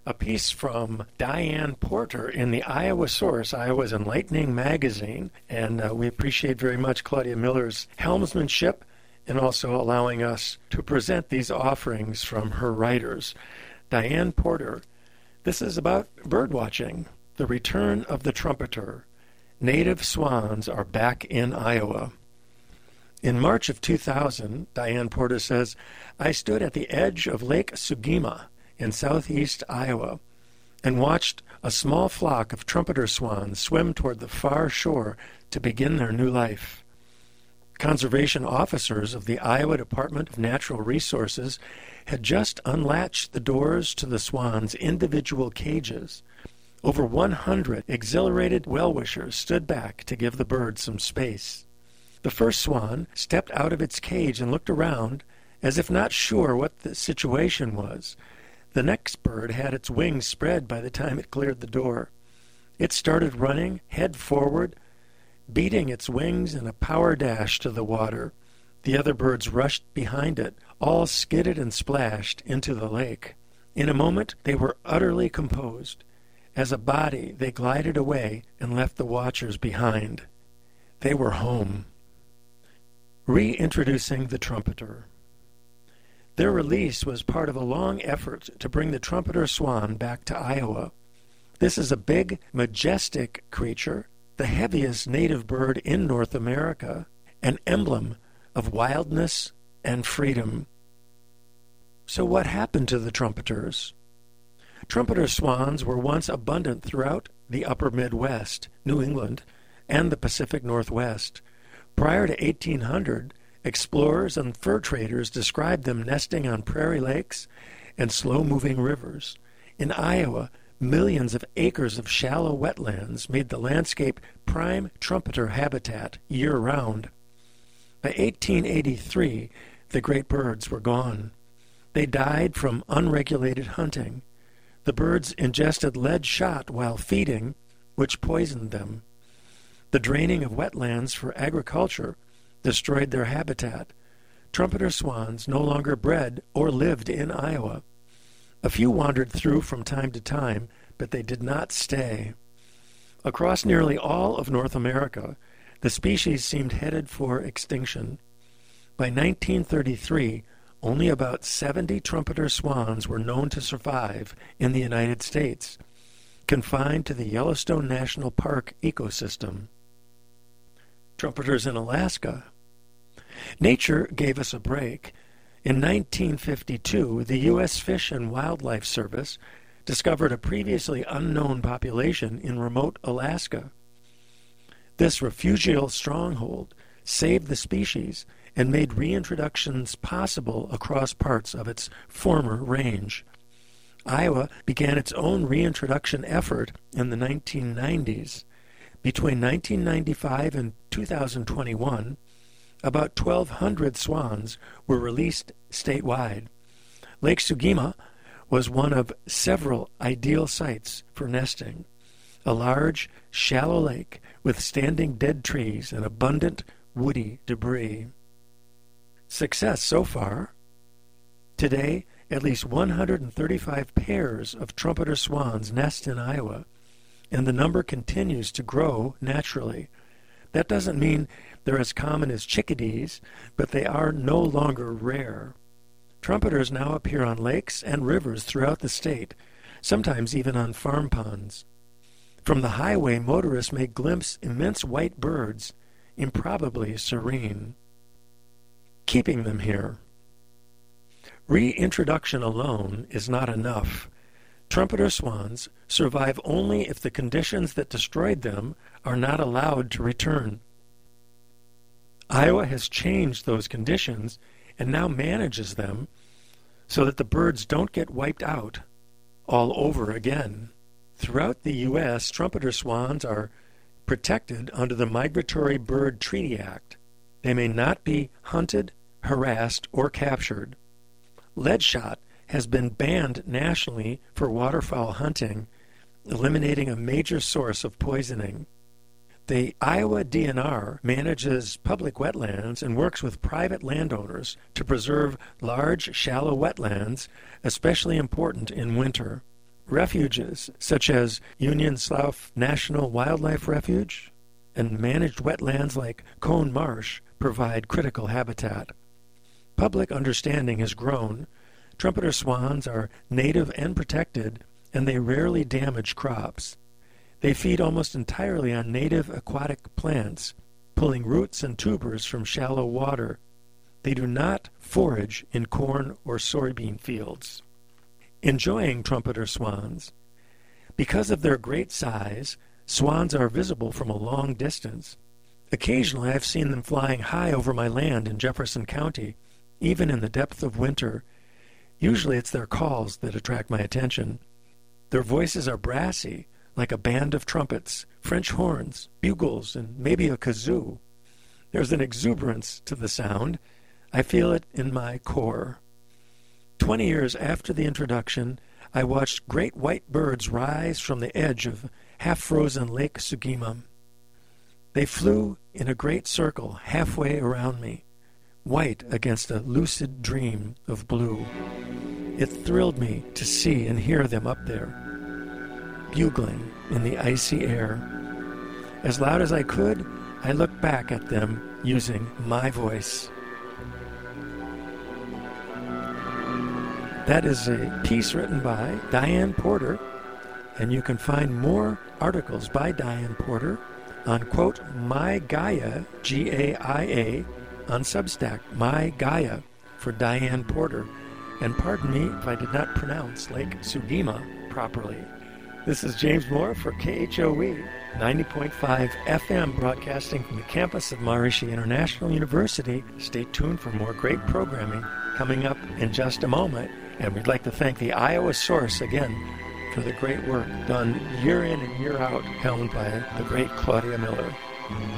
a piece from Diane Porter in the Iowa Source, Iowa's Enlightening magazine. And we appreciate very much Claudia Miller's helmsmanship and also allowing us to present these offerings from her writers. Diane Porter, this is about bird watching, the return of the trumpeter. Native swans are back in Iowa. In March of 2000, Diane Porter says, I stood at the edge of Lake Sugima in southeast Iowa and watched a small flock of trumpeter swans swim toward the far shore to begin their new life. Conservation officers of the Iowa Department of Natural Resources had just unlatched the doors to the swans' individual cages. Over 100 exhilarated well-wishers stood back to give the birds some space. The first swan stepped out of its cage and looked around as if not sure what the situation was. The next bird had its wings spread by the time it cleared the door. It started running, head forward, beating its wings in a power dash to the water. The other birds rushed behind it, all skidded and splashed into the lake. In a moment, they were utterly composed. As a body, they glided away and left the watchers behind. They were home. Reintroducing the trumpeter. Their release was part of a long effort to bring the trumpeter swan back to Iowa. This is a big, majestic creature, the heaviest native bird in North America, an emblem of wildness and freedom. So what happened to the trumpeters? Trumpeter swans were once abundant throughout the upper Midwest, New England, and the Pacific Northwest. Prior to 1800, explorers and fur traders described them nesting on prairie lakes and slow-moving rivers. In Iowa, millions of acres of shallow wetlands made the landscape prime trumpeter habitat year-round. By 1883, the great birds were gone. They died from unregulated hunting. The birds ingested lead shot while feeding, which poisoned them. The draining of wetlands for agriculture destroyed their habitat. Trumpeter swans no longer bred or lived in Iowa. A few wandered through from time to time, but they did not stay. Across nearly all of North America, the species seemed headed for extinction. By 1933, only about 70 trumpeter swans were known to survive in the United States, confined to the Yellowstone National Park ecosystem. Trumpeters in Alaska. Nature gave us a break. In 1952, the U.S. Fish and Wildlife Service discovered a previously unknown population in remote Alaska. This refugial stronghold saved the species and made reintroductions possible across parts of its former range. Iowa began its own reintroduction effort in the 1990s. Between 1995 and 2021, about 1,200 swans were released statewide. Lake Sugima was one of several ideal sites for nesting. A large, shallow lake with standing dead trees and abundant woody debris. Success so far. Today, at least 135 pairs of trumpeter swans nest in Iowa, and the number continues to grow naturally. That doesn't mean they're as common as chickadees, but they are no longer rare. Trumpeters now appear on lakes and rivers throughout the state, sometimes even on farm ponds. From the highway, motorists may glimpse immense white birds, improbably serene. Keeping them here. Reintroduction alone is not enough. Trumpeter swans survive only if the conditions that destroyed them are not allowed to return. Iowa has changed those conditions and now manages them so that the birds don't get wiped out all over again. Throughout the U.S., trumpeter swans are protected under the Migratory Bird Treaty Act. They may not be hunted, harassed, or captured. Lead shot has been banned nationally for waterfowl hunting, eliminating a major source of poisoning. The Iowa DNR manages public wetlands and works with private landowners to preserve large, shallow wetlands, especially important in winter. refuges such as Union Slough National Wildlife Refuge and managed wetlands like Cone Marsh provide critical habitat. Public understanding has grown. Trumpeter swans are native and protected, and they rarely damage crops. They feed almost entirely on native aquatic plants, pulling roots and tubers from shallow water. They do not forage in corn or soybean fields. Enjoying trumpeter swans. Because of their great size, swans are visible from a long distance. Occasionally I've seen them flying high over my land in Jefferson County, even in the depth of winter. Usually it's their calls that attract my attention. Their voices are brassy, like a band of trumpets, French horns, bugles, and maybe a kazoo. There's an exuberance to the sound. I feel it in my core. 20 years after the introduction, I watched great white birds rise from the edge of half-frozen Lake Sugima. They flew in a great circle halfway around me, white against a lucid dream of blue. It thrilled me to see and hear them up there, bugling in the icy air. As loud as I could, I looked back at them using my voice. That is a piece written by Diane Porter, and you can find more articles by Diane Porter on, quote, My Gaia, G-A-I-A, on Substack, My Gaia, for Diane Porter. And pardon me if I did not pronounce Lake Sugima properly. This is James Moore for KHOE, 90.5 FM, broadcasting from the campus of Maharishi International University. Stay tuned for more great programming coming up in just a moment. And we'd like to thank the Iowa Source again for the great work done year in and year out, helmed by the great Claudia Miller.